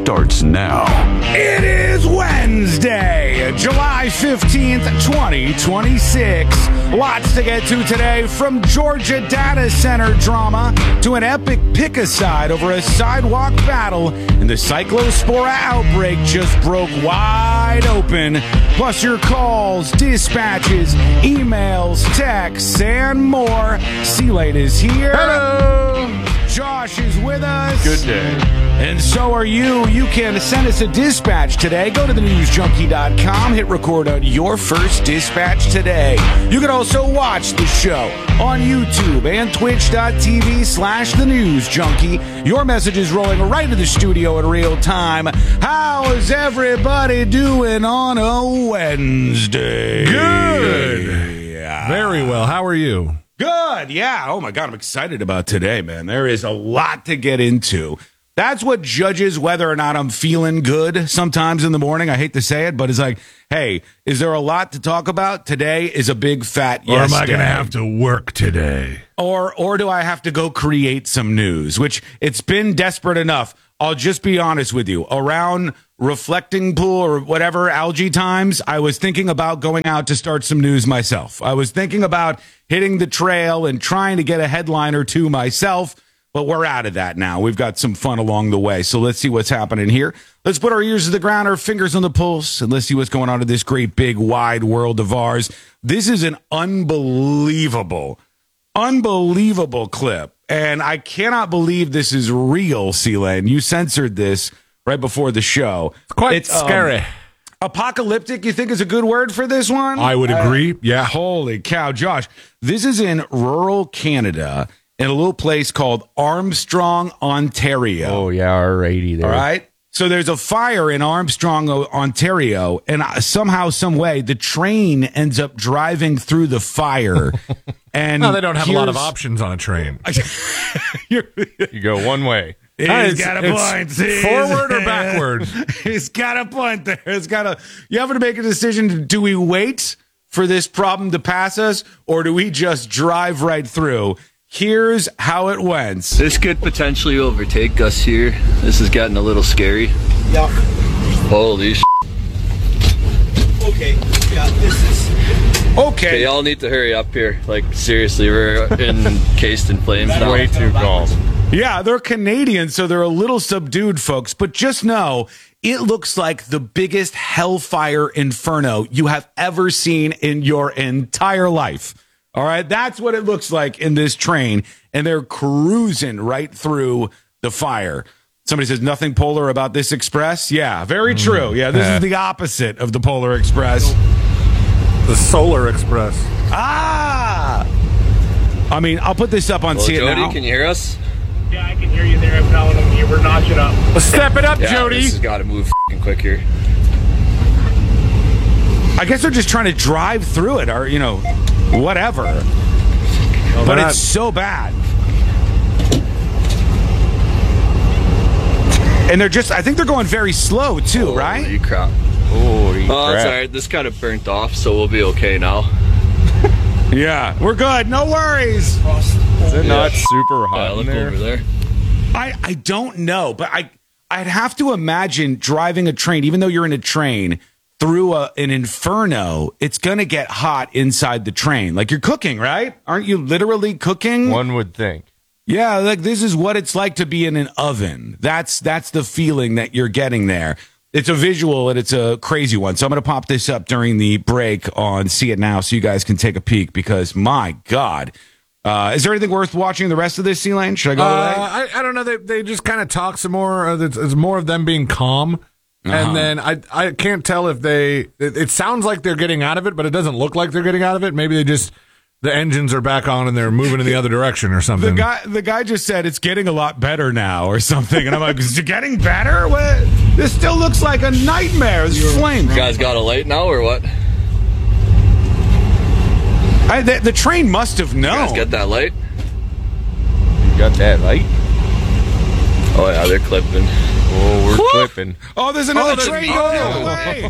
starts now. It is Wednesday, July 15th, 2026. Lots to get to today, from Georgia data center drama to an epic pick-a-side over a sidewalk battle, and the Cyclospora outbreak just broke wide open. Plus your calls, dispatches, emails, texts, and more. C-Late is here. Hello. Josh is with us. Good day. And so are you. You can send us a dispatch today. Go to thenewsjunkie.com. Hit record on your first dispatch today. You can also watch the show on YouTube and twitch.tv/thenewsjunkie. Your message is rolling right to the studio in real time. How is everybody doing on a Wednesday? Good. Yeah. Very well. How are you? Good, yeah. Oh, my God, I'm excited about today, man. There is a lot to get into. That's what judges whether or not I'm feeling good sometimes in the morning. I hate to say it, but it's like, hey, is there a lot to talk about? Today is a big fat yes. Or am I going to have to work today? Or do I have to go create some news? Which, it's been desperate enough. I'll just be honest with you. Around reflecting pool or whatever algae times, I was thinking about going out to start some news myself. I was thinking about hitting the trail and trying to get a headline or two myself, but we're out of that now. We've got some fun along the way. So let's see what's happening here. Let's put our ears to the ground, our fingers on the pulse, and let's see what's going on in this great big wide world of ours. This is an unbelievable clip. And I cannot believe this is real, C-Lane. You censored this right before the show. It's quite scary. Apocalyptic, you think is a good word for this one? I would agree. Yeah. Holy cow, Josh. This is in rural Canada in a little place called Armstrong, Ontario. Oh, yeah, R80 there. All right? So there's a fire in Armstrong, Ontario, and somehow, some way, the train ends up driving through the fire. And no, they don't have a lot of options on a train. You go one way. He's got a point. Forward or backward? He's got a point there. You have to make a decision. Do we wait for this problem to pass us, or do we just drive right through? Here's how it went. This could potentially overtake us here. This is getting a little scary. Yeah. Holy sh**. Okay. Yeah, this is... Okay. Y'all need to hurry up here. Like, seriously, we're encased in flames now. Way too calm. Yeah, they're Canadian, so they're a little subdued, folks. But just know, it looks like the biggest hellfire inferno you have ever seen in your entire life. All right, that's what it looks like in this train, and they're cruising right through the fire. Somebody says, nothing polar about this express? Yeah, very true. Yeah, this is the opposite of the Polar Express. The Solar Express. Ah! I mean, I'll put this up on See It Jody, Now. can you hear us? Yeah, I can hear you there. I'm telling them you were notching up. Step it up, Yeah, Jody. this has got to move f***ing quick here. I guess they're just trying to drive through it, or, whatever. But it's so bad. And I think they're going very slow, too, right? Holy crap. Holy Oh, it's crap. alright. This kind of burnt off, so we'll be okay now. Yeah, we're good. No worries. Is it not super hot in Look there? over there. I don't know, but I'd have to imagine driving a train, even though you're in a train, through an inferno. It's going to get hot inside the train. Like, you're cooking, right? Aren't you literally cooking? One would think. Yeah, like this is what it's like to be in an oven. That's the feeling that you're getting there. It's a visual, and it's a crazy one. So I'm going to pop this up during the break on See It Now so you guys can take a peek, because, my God. Is there anything worth watching the rest of this, C-Lane? Should I go away? I don't know. They just kind of talk some more. It's more of them being calm. And then I can't tell if it sounds like they're getting out of it, but it doesn't look like they're getting out of it. Maybe the engines are back on and they're moving in the other direction or something. The guy just said it's getting a lot better now or something. And I'm like, is it getting better? What? This still looks like a nightmare. This flame. You guys got a light now, or what? The train must have known. You guys get that light? You got that light? Oh, yeah, they're clipping. Oh, we're clipping. Oh, there's another train going the other way.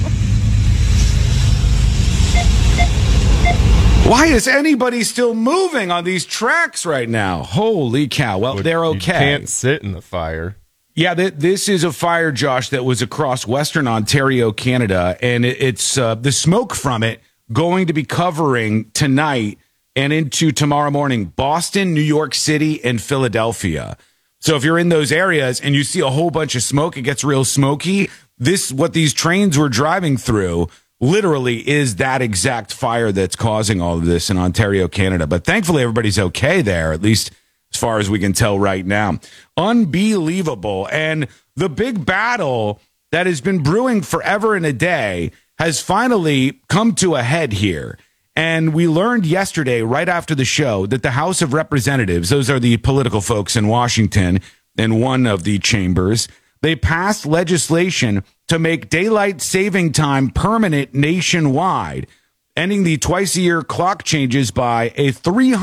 Why is anybody still moving on these tracks right now? Holy cow. Well, they're okay. You can't sit in the fire. Yeah, this is a fire, Josh, that was across Western Ontario, Canada, and it's the smoke from it going to be covering tonight and into tomorrow morning Boston, New York City, and Philadelphia. So if you're in those areas and you see a whole bunch of smoke, it gets real smoky. What these trains were driving through literally is that exact fire that's causing all of this in Ontario, Canada. But thankfully, everybody's okay there, at least as far as we can tell right now. Unbelievable. And the big battle that has been brewing forever and a day has finally come to a head here. And we learned yesterday, right after the show, that the House of Representatives, those are the political folks in Washington in one of the chambers, they passed legislation to make daylight saving time permanent nationwide, ending the twice-a-year clock changes by a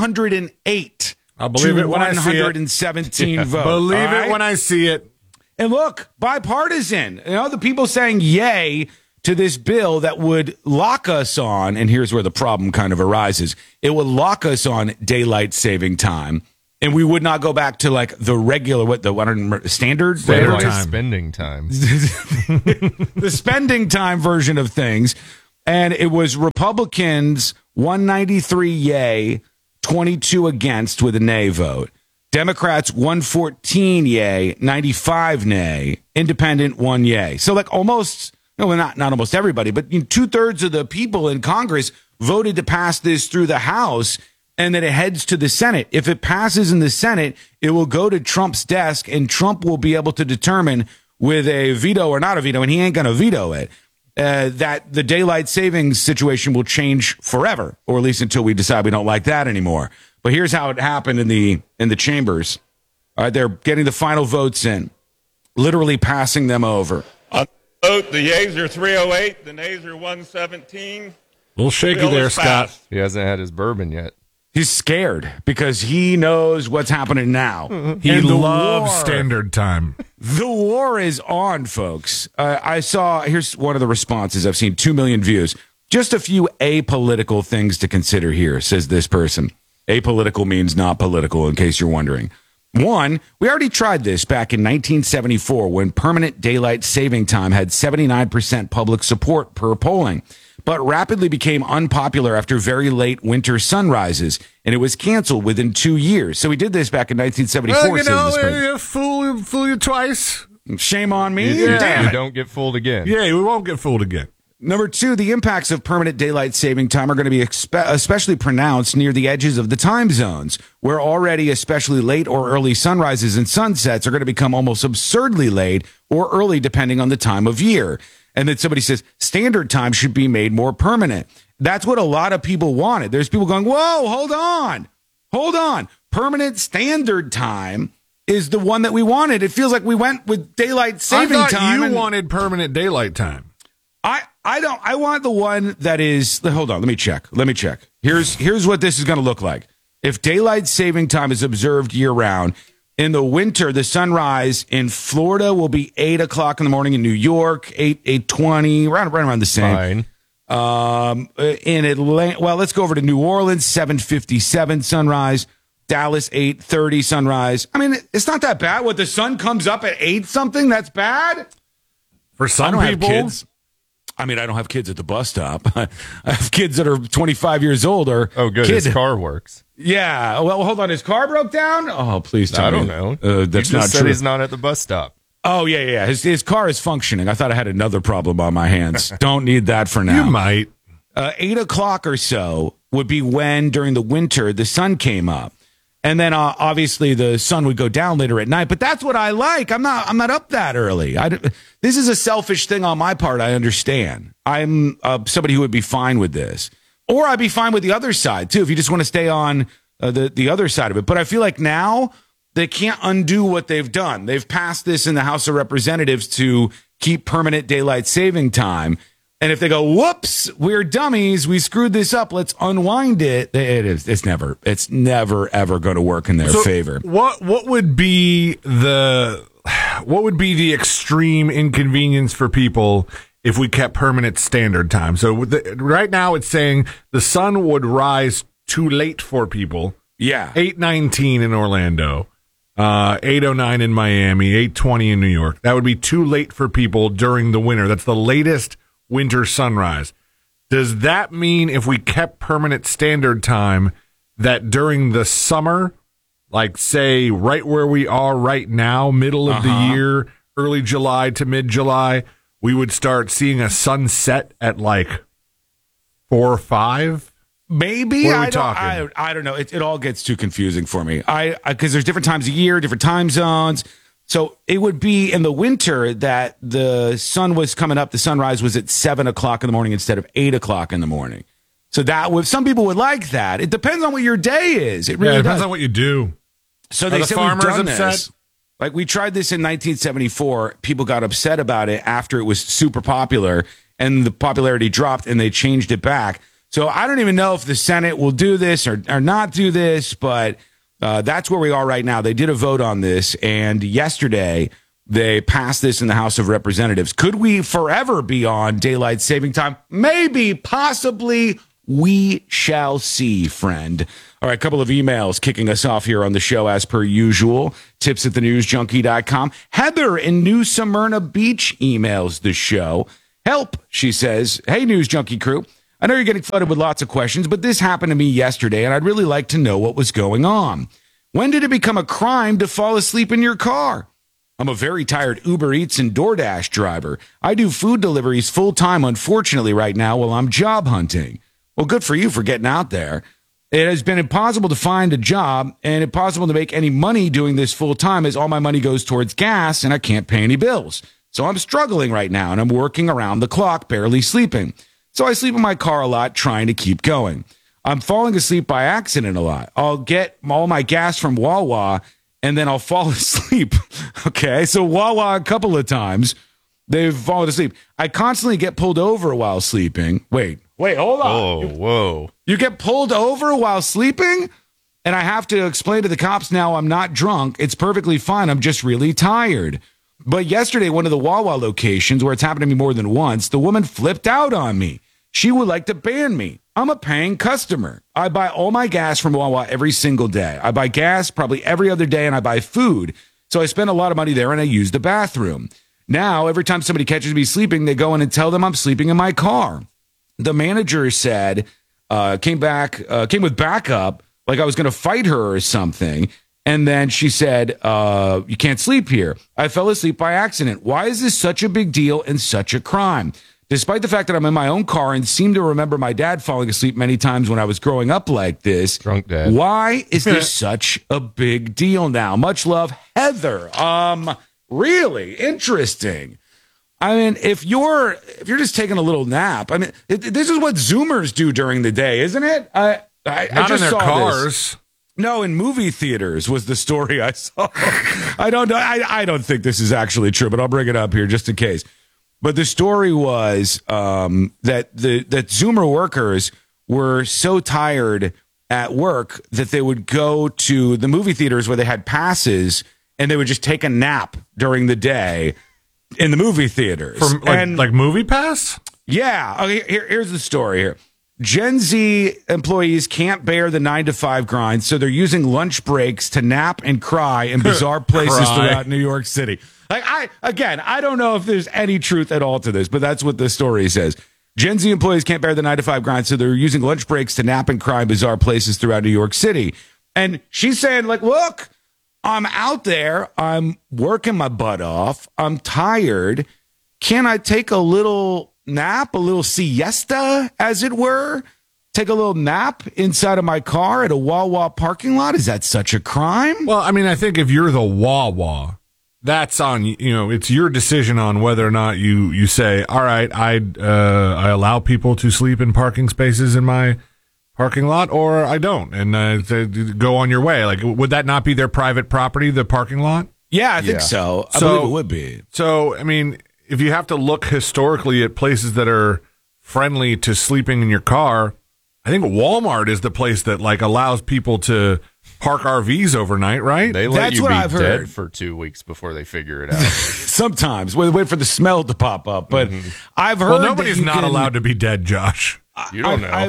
308 I'll believe to it when I see it. 117 vote. Believe All it right? when I see it. And look, bipartisan. The people saying yay to this bill that would lock us on, and here's where the problem kind of arises. It would lock us on daylight saving time, and we would not go back to like the regular, standard Daylight time. spending time. the spending time version of things. And it was Republicans 193 yay, 22 against with a nay vote. Democrats 114 yay, 95 nay. Independent 1 yay. So like almost, no, not almost everybody, but 2/3 of the people in Congress voted to pass this through the House, and then it heads to the Senate. If it passes in the Senate, it will go to Trump's desk, and Trump will be able to determine with a veto or not a veto, and he ain't going to veto it, that the daylight savings situation will change forever, or at least until we decide we don't like that anymore. But here's how it happened in the chambers. All right, they're getting the final votes in, literally passing them over. On the vote, the yeas are 308, the nays are 117. A little shaky Bill there, is Scott. passed. He hasn't had his bourbon yet. He's scared because he knows what's happening now. He And the loves war- standard time. The war is on, folks. Here's one of the responses. I've seen 2 million views. Just a few apolitical things to consider here, says this person. Apolitical means not political, in case you're wondering. One, we already tried this back in 1974 when permanent daylight saving time had 79% public support per polling, but rapidly became unpopular after very late winter sunrises, and it was canceled within 2 years. So we did this back in 1974. Well, says this person. fool you twice. Shame on me. Yeah. Damn You it. don't get fooled again. Yeah, we won't get fooled again. Number two, the impacts of permanent daylight saving time are going to be especially pronounced near the edges of the time zones, where already especially late or early sunrises and sunsets are going to become almost absurdly late or early depending on the time of year. And then somebody says standard time should be made more permanent. That's what a lot of people wanted. There's people going, whoa, hold on. Permanent standard time is the one that we wanted. It feels like we went with daylight saving I thought time. you wanted permanent daylight time. I want the one that is, hold on, let me check. Here's what this is going to look like. If daylight saving time is observed year round, in the winter, the sunrise in Florida will be 8 o'clock in the morning. In New York, 8:20, right around the same. Fine. In Atlanta, well, let's go over to New Orleans, 7:57 sunrise. Dallas, 8:30 sunrise. I mean, it's not that bad. What, the sun comes up at 8 something? That's bad? For some I don't people, have kids. I mean, I don't have kids at the bus stop. I have kids that are 25 years old. Or Oh, good. Kid. His car works. Yeah. Well, hold on. His car broke down? Oh, please tell I me. don't know. That's you not just said true. he's not at the bus stop. Oh, yeah. His car is functioning. I thought I had another problem on my hands. Don't need that for now. you might. 8 o'clock or so would be when, during the winter, the sun came up. And then obviously the sun would go down later at night. But that's what I like. I'm not up that early. This is a selfish thing on my part. I understand. I'm somebody who would be fine with this. Or I'd be fine with the other side, too, if you just want to stay on the other side of it. But I feel like now they can't undo what they've done. They've passed this in the House of Representatives to keep permanent daylight saving time. And if they go, whoops, we're dummies, we screwed this up, let's unwind it. It's never ever going to work in their favor. What would be the extreme inconvenience for people if we kept permanent standard time? So right now it's saying the sun would rise too late for people. Yeah. 8:19 in Orlando. 8:09 in Miami, 8:20 in New York. That would be too late for people during the winter. That's the latest winter sunrise. Does that mean if we kept permanent standard time that during the summer, like say right where we are right now, middle of the year, early July to mid-July, we would start seeing a sunset at like 4 or 5? Maybe. What are we I talking? I don't know. It all gets too confusing for me. Because there's different times of year, different time zones. So it would be in the winter that the sun was coming up. The sunrise was at 7 o'clock in the morning instead of 8 o'clock in the morning. So that would, some people would like that. It depends on what your day is. It really Yeah, it depends does. on what you do. So Are they the said farmers we've done upset? this. Like we tried this in 1974. People got upset about it after it was super popular and the popularity dropped and they changed it back. So I don't even know if the Senate will do this or not do this, but that's where we are right now. They did a vote on this, and yesterday they passed this in the House of Representatives. Could we forever be on daylight saving time? Maybe, possibly. We shall see, friend. All right, a couple of emails kicking us off here on the show as per usual. Tips@thenewsjunkie.com. Heather in New Smyrna Beach emails the show. Help, she says. Hey, News Junkie crew. I know you're getting flooded with lots of questions, but this happened to me yesterday, and I'd really like to know what was going on. When did it become a crime to fall asleep in your car? I'm a very tired Uber Eats and DoorDash driver. I do food deliveries full time, unfortunately, right now while I'm job hunting. Well, good for you for getting out there. It has been impossible to find a job and impossible to make any money doing this full time as all my money goes towards gas and I can't pay any bills. So I'm struggling right now and I'm working around the clock, barely sleeping. So I sleep in my car a lot, trying to keep going. I'm falling asleep by accident a lot. I'll get all my gas from Wawa and then I'll fall asleep. Okay, so Wawa a couple of times, they've fallen asleep. I constantly get pulled over while sleeping. Wait, hold on. Oh, whoa. You get pulled over while sleeping? And I have to explain to the cops now I'm not drunk. It's perfectly fine. I'm just really tired. But yesterday, one of the Wawa locations where it's happened to me more than once, the woman flipped out on me. She would like to ban me. I'm a paying customer. I buy all my gas from Wawa every single day. I buy gas probably every other day and I buy food. So I spend a lot of money there and I use the bathroom. Now, every time somebody catches me sleeping, they go in and tell them I'm sleeping in my car. The manager said, came with backup, like I was going to fight her or something. And then she said, you can't sleep here. I fell asleep by accident. Why is this such a big deal and such a crime? Despite the fact that I'm in my own car and seem to remember my dad falling asleep many times when I was growing up like this. Drunk dad. Why is this such a big deal now? Much love, Heather. Really interesting. I mean, if you're just taking a little nap, I mean, this is what Zoomers do during the day, isn't it? I Not just in their saw cars. this. No, in movie theaters was the story I saw. I don't know. I don't think this is actually true, but I'll bring it up here just in case. But the story was that Zoomer workers were so tired at work that they would go to the movie theaters where they had passes and they would just take a nap during the day in the movie theaters. From like Movie Pass? Yeah. Okay, here's the story here. Gen Z employees can't bear the 9-to-5 grind, so they're using lunch breaks to nap and cry in bizarre places throughout New York City. Like I don't know if there's any truth at all to this, but that's what the story says. Gen Z employees can't bear the 9-to-5 grind, so they're using lunch breaks to nap and cry in bizarre places throughout New York City. And she's saying, like, look, I'm out there. I'm working my butt off. I'm tired. Can I take a little nap, a little siesta, as it were? Take a little nap inside of my car at a Wawa parking lot? Is that such a crime? Well, I mean, I think if you're the Wawa, that's on, it's your decision on whether or not you say, all right, I allow people to sleep in parking spaces in my parking lot, or I don't, and go on your way. Like, would that not be their private property, the parking lot? Yeah, I think so. I believe it would be. So, I mean, if you have to look historically at places that are friendly to sleeping in your car, I think Walmart is the place that like allows people to park RVs overnight, right? They let That's you what be I've dead heard. for 2 weeks before they figure it out. Sometimes wait for the smell to pop up, but I've heard Well, that nobody's you not can- allowed to be dead, Josh. You don't know.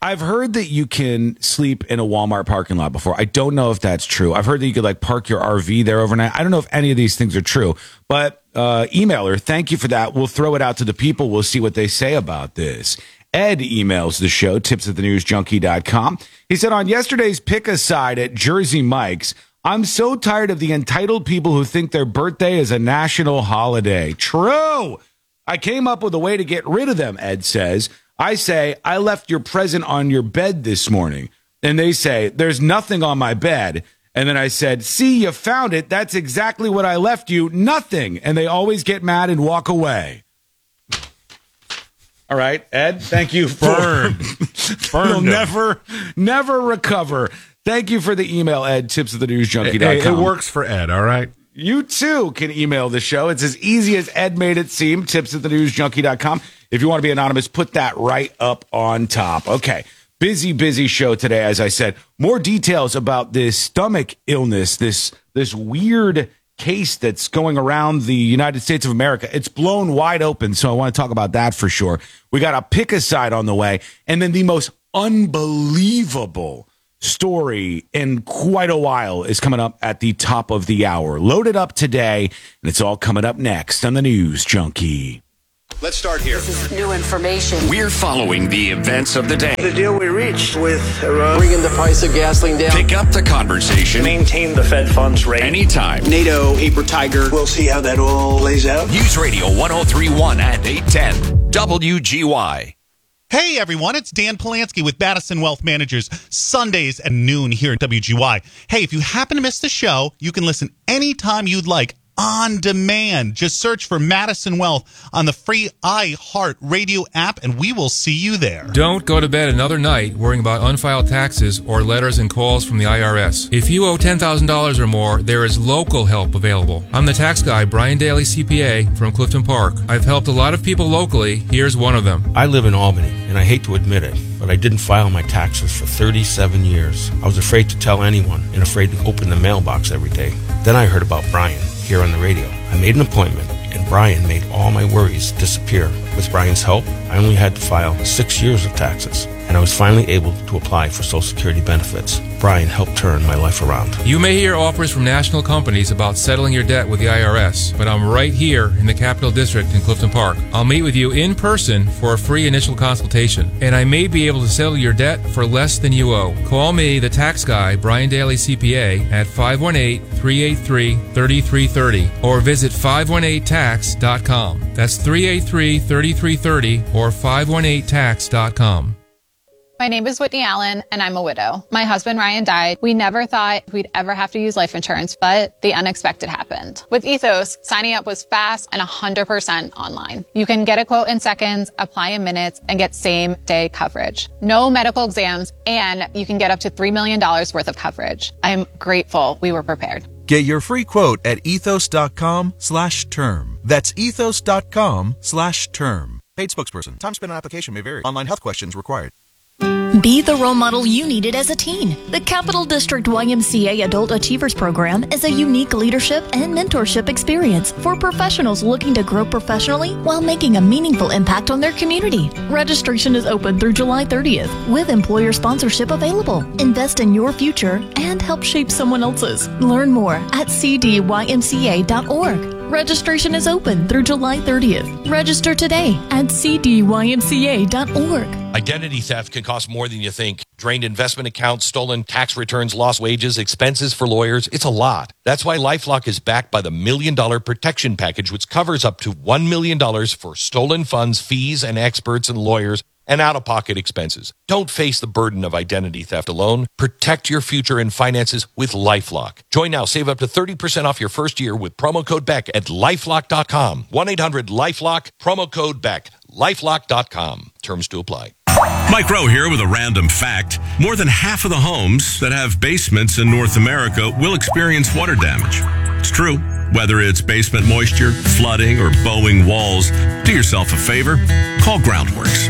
I've heard that you can sleep in a Walmart parking lot before. I don't know if that's true. I've heard that you could like park your RV there overnight. I don't know if any of these things are true, but emailer, thank you for that. We'll throw it out to the people. We'll see what they say about this. Ed emails the show, tips@thenewsjunkie.com. He said, on yesterday's pick-a-side at Jersey Mike's, I'm so tired of the entitled people who think their birthday is a national holiday. True. I came up with a way to get rid of them, Ed says. I say, I left your present on your bed this morning. And they say, there's nothing on my bed. And then I said, see, you found it. That's exactly what I left you. Nothing. And they always get mad and walk away. All right, Ed, thank you for You'll never recover. Thank you for the email, Ed, tips@thenewsjunkie.com. It works for Ed, all right? You, too, can email the show. It's as easy as Ed made it seem, tips@thenewsjunkie.com. If you want to be anonymous, put that right up on top. Okay, busy show today, as I said. More details about this stomach illness, this weird case that's going around the United States of America. It's blown wide open, so I want to talk about that for sure. We got a pick-a-side on the way, and then the most unbelievable story in quite a while is coming up at the top of the hour. Loaded up today, and it's all coming up next on the News Junkie. Let's start here. This is new information. We're following the events of the day. The deal we reached with Iran. Bringing the price of gasoline down. Pick up the conversation Maintain the Fed funds rate. anytime. NATO, paper tiger. We'll see how that all lays out. News Radio 1031 and 810 WGY. Hey everyone, it's Dan Polanski with Madison Wealth Managers, Sundays at noon here at WGY. Hey, if you happen to miss the show, you can listen anytime you'd like on demand. Just search for Madison Wealth on the free iHeart Radio app and we will see you there. Don't go to bed another night worrying about unfiled taxes or letters and calls from the IRS. If you owe $10,000 or more, there is local help available. I'm the tax guy, Brian Daly, CPA from Clifton Park. I've helped a lot of people locally. Here's one of them. I live in Albany, and I hate to admit it, but I didn't file my taxes for 37 years. I was afraid to tell anyone and afraid to open the mailbox every day. Then I heard about Brian here on the radio. I made an appointment, and Brian made all my worries disappear. With Brian's help, I only had to file 6 years of taxes, and I was finally able to apply for Social Security benefits. Brian helped turn my life around. You may hear offers from national companies about settling your debt with the IRS, but I'm right here in the Capital District in Clifton Park. I'll meet with you in person for a free initial consultation, and I may be able to settle your debt for less than you owe. Call me, the tax guy, Brian Daly, CPA, at 518-383-3330, or visit 518tax.com. That's 383-3330 or 518tax.com. My name is Whitney Allen, and I'm a widow. My husband, Ryan, died. We never thought we'd ever have to use life insurance, but the unexpected happened. With Ethos, signing up was fast and 100% online. You can get a quote in seconds, apply in minutes, and get same-day coverage. No medical exams, and you can get up to $3 million worth of coverage. I'm grateful we were prepared. Get your free quote at ethos.com/term. That's ethos.com/term. Paid spokesperson. Time spent on application may vary. Online health questions required. Be the role model you needed as a teen. The Capital District YMCA Adult Achievers Program is a unique leadership and mentorship experience for professionals looking to grow professionally while making a meaningful impact on their community. Registration is open through July 30th with employer sponsorship available. Invest in your future and help shape someone else's. Learn more at cdymca.org. Registration is open through July 30th. Register today at cdymca.org. Identity theft can cost more than you think. Drained investment accounts, stolen tax returns, lost wages, expenses for lawyers. It's a lot. That's why LifeLock is backed by the $1 Million Protection Package, which covers up to $1 million for stolen funds, fees, and experts and lawyers, and out-of-pocket expenses. Don't face the burden of identity theft alone. Protect your future and finances with LifeLock. Join now. Save up to 30% off your first year with promo code BECK at LifeLock.com. 1-800-LifeLock, promo code BECK. LifeLock.com. Terms to apply. Mike Rowe here with a random fact. More than half of the homes that have basements in North America will experience water damage. It's true. Whether it's basement moisture, flooding, or bowing walls, do yourself a favor. Call Groundworks.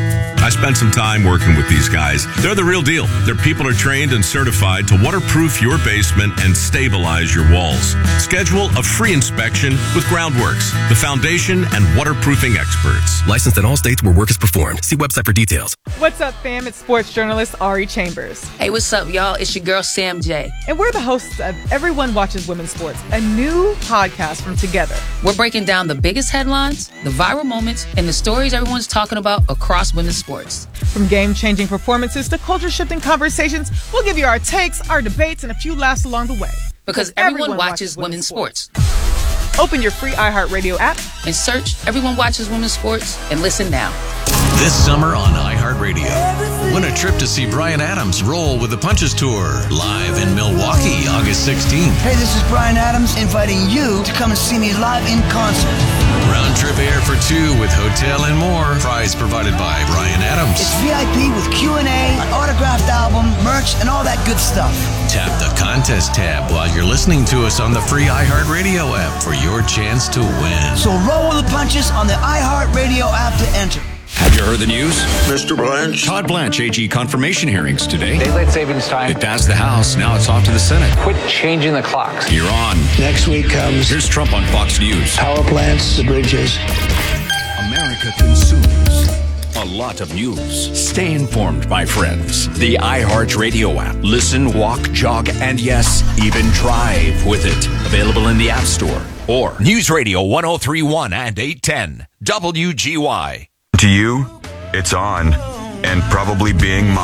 I spent some time working with these guys. They're the real deal. Their people are trained and certified to waterproof your basement and stabilize your walls. Schedule a free inspection with Groundworks, the foundation and waterproofing experts. Licensed in all states where work is performed. See website for details. What's up, fam? It's sports journalist Ari Chambers. Hey, what's up, y'all? It's your girl, Sam J. And we're the hosts of Everyone Watches Women's Sports, a new podcast from Together. We're breaking down the biggest headlines, the viral moments, and the stories everyone's talking about across women's sports. From game-changing performances to culture-shifting conversations, we'll give you our takes, our debates, and a few laughs along the way. Because everyone watches women's sports. Open your free iHeartRadio app and search Everyone Watches Women's Sports and listen now. This summer on iHeartRadio, win a trip to see Bryan Adams roll with the Punches Tour live in Milwaukee, August 16th. Hey, this is Bryan Adams inviting you to come and see me live in concert. Round trip air for two with hotel and more. Prize provided by Bryan Adams. It's VIP with Q&A, an autographed album, merch, and all that good stuff. Tap the contest tab while you're listening to us on the free iHeartRadio app for your chance to win. So roll with the punches on the iHeartRadio app to enter. Have you heard the news? Mr. Blanche. Todd Blanche, AG confirmation hearings today. Daylight savings time. It passed the House. Now it's off to the Senate. Quit changing the clocks. You're on. Next week comes Here's Trump on Fox News. power plants, the bridges. America consumes a lot of news. Stay informed, my friends. The iHeartRadio app. Listen, walk, jog, and yes, even drive with it. Available in the App Store or News Radio 103.1 and 810 WGY. To you, it's on and probably being monitored.